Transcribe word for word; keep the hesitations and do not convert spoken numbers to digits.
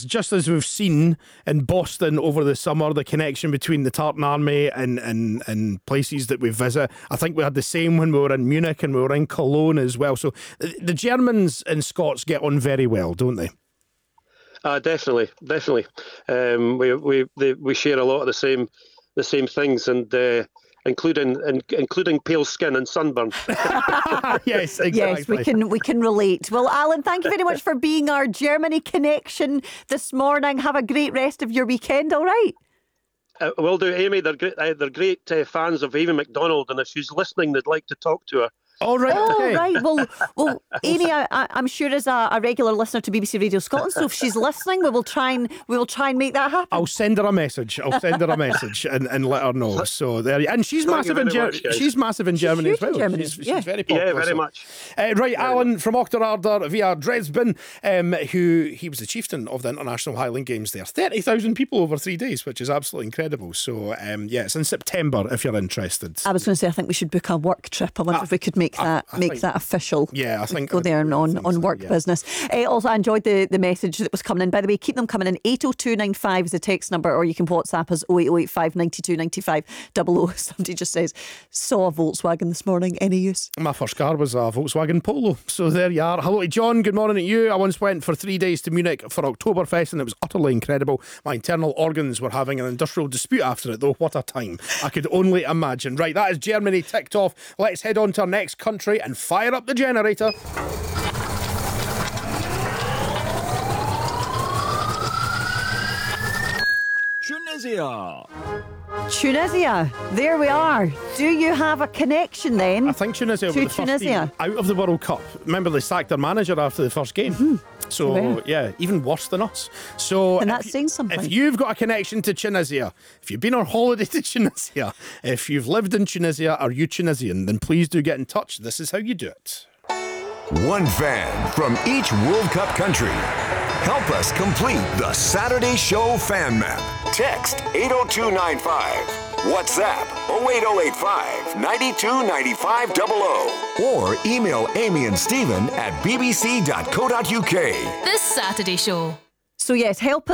just as we've seen in Boston over the summer, the connection between the Tartan Army and, and, and places that we visit. I think we had the same when we were in Munich and we were in Cologne as well. So the Germans and Scots get on very well, don't they? Uh, definitely, definitely. Um, we we they, we share a lot of the same the same things, and uh, including in, including pale skin and sunburn. Yes, exactly. Yes, we can we can relate. Well, Alan, thank you very much for being our Germany connection this morning. Have a great rest of your weekend. All right. Uh, will do, Amy. They're great. Uh, they're great uh, fans of Amy McDonald, and if she's listening, they'd like to talk to her. All right. Oh, okay. right. Well, well, Amy, I, I'm sure is a, a regular listener to B B C Radio Scotland. So if she's listening, we will try and we will try and make that happen. I'll send her a message. I'll send her a message and, and let her know. So there, you, and she's Thank massive you in very Ger- much, she's massive in She's Germany huge as well. in Germany. She's, Yeah. she's very popular. Yeah, very so. much. Uh, right, Alan from Ochterarder via Dresden, um, who he was the chieftain of the International Highland Games there. thirty thousand people over three days, which is absolutely incredible. So um, yeah, it's in September if you're interested. I was going to say I think we should book a work trip. I wonder Ah, if we could make that I make think- that official. Yeah, I think go there and I on, think on so, work yeah. business. Uh, also, I enjoyed the, the message that was coming in. By the way, keep them coming in. eight oh two nine five is the text number, or you can WhatsApp us oh eight oh eight five nine two nine five double oh. Somebody just says, saw a Volkswagen this morning. Any use? My first car was a Volkswagen Polo. So there you are. Hello to John. Good morning to you. I once went for three days to Munich for Oktoberfest and it was utterly incredible. My internal organs were having an industrial dispute after it, though. What a time. I could only imagine. Right, that is Germany ticked off. Let's head on to our next country and fire up the generator. Tunisia. Tunisia. There we are. Do you have a connection then? I think Tunisia were To the first Tunisia. team out of the World Cup. Remember, they sacked their manager after the first game. Mm-hmm. So, Wow. yeah, even worse than us. So, And if that's you- saying something. If you've got a connection to Tunisia, if you've been on holiday to Tunisia, if you've lived in Tunisia, are you Tunisian, then please do get in touch. This is how you do it. One fan from each World Cup country. Help us complete the Saturday Show fan map. Text eight oh two nine five. WhatsApp oh eight oh eight five nine two nine five double oh. Or email Amy and Stephen at b b c dot co dot u k. This Saturday Show. So yes, help us.